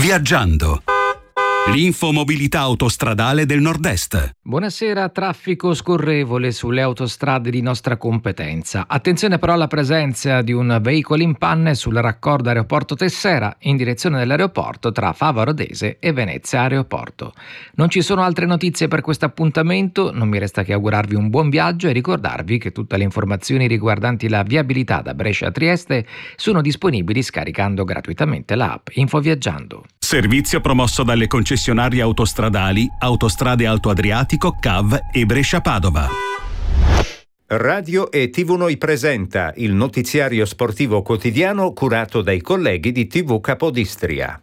Viaggiando. L'infomobilità autostradale del Nord-Est. Buonasera, traffico scorrevole sulle autostrade di nostra competenza. Attenzione però alla presenza di un veicolo in panne sul raccordo aeroporto Tessera in direzione dell'aeroporto tra Fava Rodese e Venezia Aeroporto. Non ci sono altre notizie per questo appuntamento, non mi resta che augurarvi un buon viaggio e ricordarvi che tutte le informazioni riguardanti la viabilità da Brescia a Trieste sono disponibili scaricando gratuitamente l'app Infoviaggiando. Servizio promosso dalle concessionarie autostradali Autostrade Alto Adriatico, CAV e Brescia-Padova. Radio e TV Noi presenta il notiziario sportivo quotidiano curato dai colleghi di TV Capodistria.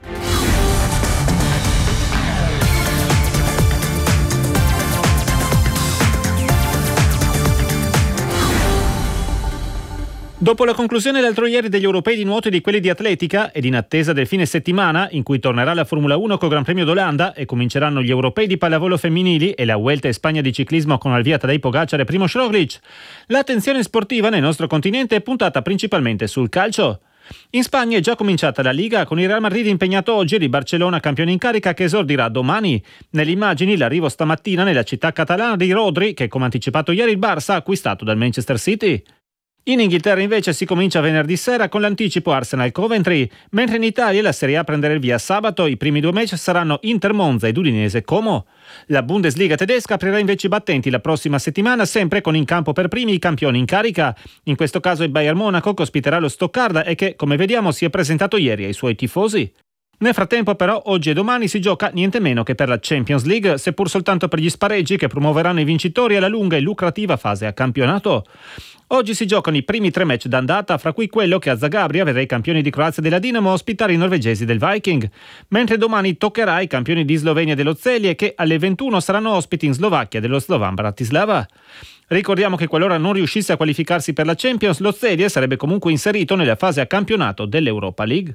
Dopo la conclusione l'altro ieri degli europei di nuoto e di quelli di atletica ed in attesa del fine settimana in cui tornerà la Formula 1 col Gran Premio d'Olanda e cominceranno gli europei di pallavolo femminili e la Vuelta in Spagna di ciclismo con al via Tadej Pogacar e Primož Roglič, l'attenzione sportiva nel nostro continente è puntata principalmente sul calcio. In Spagna è già cominciata la Liga con il Real Madrid impegnato oggi e il Barcellona campione in carica che esordirà domani. Nelle immagini l'arrivo stamattina nella città catalana di Rodri che, come anticipato ieri, il Barça ha acquistato dal Manchester City. In Inghilterra invece si comincia venerdì sera con l'anticipo Arsenal-Coventry, mentre in Italia la Serie A prenderà il via sabato. I primi due match saranno Inter-Monza ed Udinese-Como. La Bundesliga tedesca aprirà invece i battenti la prossima settimana, sempre con in campo per primi i campioni in carica. In questo caso il Bayern Monaco che ospiterà lo Stoccarda e che, come vediamo, si è presentato ieri ai suoi tifosi. Nel frattempo però oggi e domani si gioca niente meno che per la Champions League, seppur soltanto per gli spareggi che promuoveranno i vincitori alla lunga e lucrativa fase a campionato. Oggi si giocano i primi 3 match d'andata, fra cui quello che a Zagabria vedrà i campioni di Croazia della Dinamo ospitare i norvegesi del Viking, mentre domani toccherà ai campioni di Slovenia dello Celje che alle 21 saranno ospiti in Slovacchia dello Slovan Bratislava. Ricordiamo che qualora non riuscisse a qualificarsi per la Champions, lo Celje sarebbe comunque inserito nella fase a campionato dell'Europa League.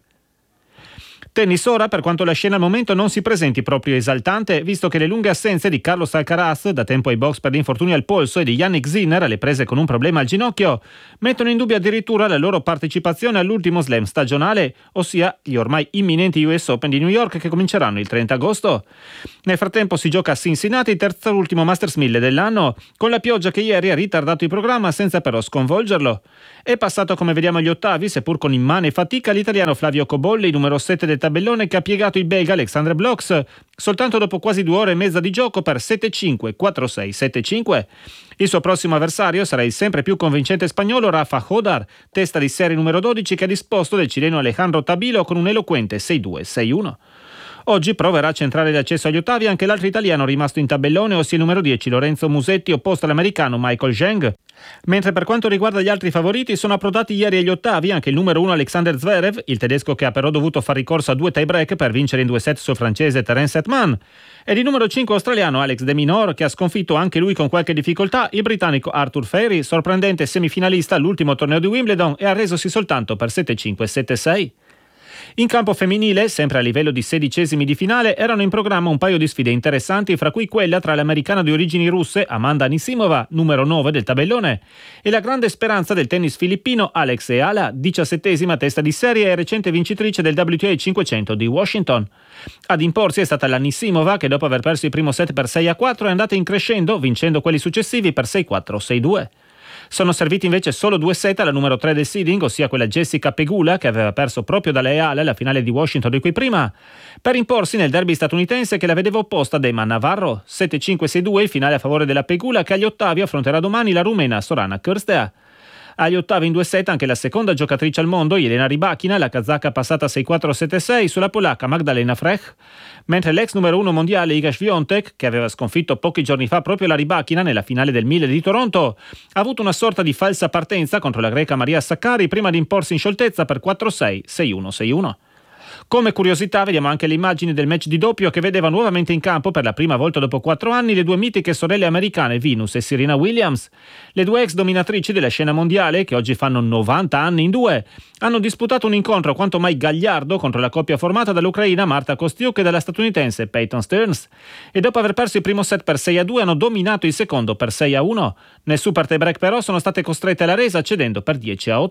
Tennis ora, per quanto la scena al momento non si presenti proprio esaltante, visto che le lunghe assenze di Carlos Alcaraz, da tempo ai box per l'infortunio al polso, e di Yannick Sinner, alle prese con un problema al ginocchio, mettono in dubbio addirittura la loro partecipazione all'ultimo slam stagionale, ossia gli ormai imminenti US Open di New York che cominceranno il 30 agosto. Nel frattempo si gioca a Cincinnati il terzo ultimo Masters 1000 dell'anno, con la pioggia che ieri ha ritardato il programma senza però sconvolgerlo. È passato come vediamo agli ottavi, seppur con immane fatica, l'italiano Flavio Cobolli, numero 7 del tabellone, che ha piegato il belga Alexander Bloch soltanto dopo quasi 2 ore e mezza di gioco per 7-5, 4-6, 7-5. Il suo prossimo avversario sarà il sempre più convincente spagnolo Rafa Jodar, testa di serie numero 12, che ha disposto del cileno Alejandro Tabilo con un eloquente 6-2, 6-1. Oggi proverà a centrare l'accesso agli ottavi anche l'altro italiano rimasto in tabellone, ossia il numero 10 Lorenzo Musetti, opposto all'americano Michael Zheng. Mentre per quanto riguarda gli altri favoriti sono approdati ieri agli ottavi anche il numero 1 Alexander Zverev, il tedesco che ha però dovuto far ricorso a 2 tie-break per vincere in 2 set sul francese Terence Hetman, ed il numero 5 australiano Alex de Minaur, che ha sconfitto anche lui con qualche difficoltà il britannico Arthur Fairy, sorprendente semifinalista all'ultimo torneo di Wimbledon, e arresosi soltanto per 7-5 7-6. In campo femminile, sempre a livello di 16esimi di finale, erano in programma un paio di sfide interessanti, fra cui quella tra l'americana di origini russe Amanda Anisimova, numero 9 del tabellone, e la grande speranza del tennis filippino Alex Eala, 17esima testa di serie e recente vincitrice del WTA 500 di Washington. Ad imporsi è stata l'Anisimova che, dopo aver perso il primo set per 6-4, è andata in crescendo, vincendo quelli successivi per 6-4, 6-2. Sono serviti invece solo 2 set alla numero 3 del seeding, ossia quella Jessica Pegula, che aveva perso proprio dalla Eala alla finale di Washington di qui prima, per imporsi nel derby statunitense che la vedeva opposta ad Emma Navarro. 7-5-6-2 il finale a favore della Pegula, che agli ottavi affronterà domani la rumena Sorana Cârstea. Agli ottavi in 2 set anche la seconda giocatrice al mondo, Elena Rybakina, la kazaka passata 6-4-7-6 sulla polacca Magdalena Frech, mentre l'ex numero 1 mondiale Iga Świątek, che aveva sconfitto pochi giorni fa proprio la Rybakina nella finale del 1000 di Toronto, ha avuto una sorta di falsa partenza contro la greca Maria Sakkari prima di imporsi in scioltezza per 4-6, 6-1, 6-1. Come curiosità vediamo anche le immagini del match di doppio che vedeva nuovamente in campo per la prima volta dopo 4 anni le 2 mitiche sorelle americane Venus e Serena Williams. Le 2 ex dominatrici della scena mondiale, che oggi fanno 90 anni in 2, hanno disputato un incontro quanto mai gagliardo contro la coppia formata dall'ucraina Marta Kostyuk e dalla statunitense Peyton Stearns, e dopo aver perso il primo set per 6-2 hanno dominato il secondo per 6-1. Nel super tie break però sono state costrette alla resa cedendo per 10-8.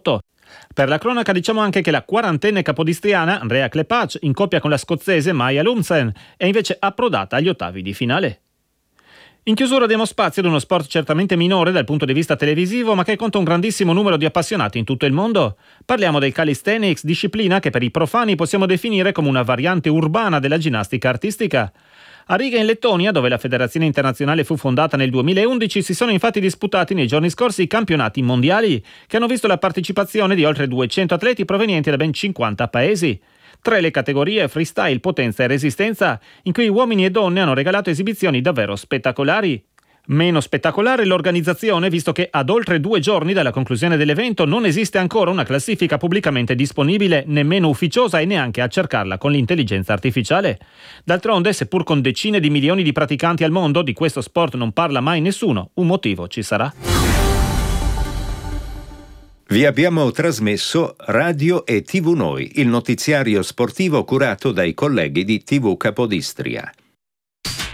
Per la cronaca diciamo anche che la quarantenne capodistriana Andrea Klepac, in coppia con la scozzese Maja Lumsen, è invece approdata agli ottavi di finale. In chiusura diamo spazio ad uno sport certamente minore dal punto di vista televisivo, ma che conta un grandissimo numero di appassionati in tutto il mondo. Parliamo del calisthenics, disciplina che per i profani possiamo definire come una variante urbana della ginnastica artistica. A Riga in Lettonia, dove la federazione internazionale fu fondata nel 2011, si sono infatti disputati nei giorni scorsi i campionati mondiali, che hanno visto la partecipazione di oltre 200 atleti provenienti da ben 50 paesi. 3 le categorie freestyle, potenza e resistenza, in cui uomini e donne hanno regalato esibizioni davvero spettacolari. Meno spettacolare l'organizzazione, visto che ad oltre 2 giorni dalla conclusione dell'evento non esiste ancora una classifica pubblicamente disponibile, nemmeno ufficiosa e neanche a cercarla con l'intelligenza artificiale. D'altronde, seppur con decine di milioni di praticanti al mondo, di questo sport non parla mai nessuno, un motivo ci sarà. Vi abbiamo trasmesso Radio e TV Noi, il notiziario sportivo curato dai colleghi di TV Capodistria.